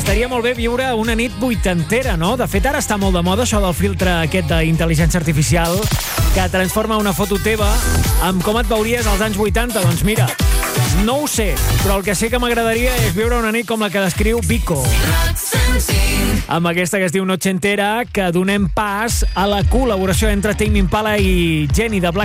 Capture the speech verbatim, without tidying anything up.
estaria molt bé viure una nit vuitantera, no? De fet, ara està molt de moda això del filtre aquest d'intel·ligència artificial que transforma una foto teva amb com et veuries als anys vuitanta. Doncs mira, no ho sé, però el que sé que m'agradaria és viure una nit com la que descriu Vico, amb aquesta que es diu Noche Entera, que donem pas a la col·laboració entre Tame Impala i Jenny de Black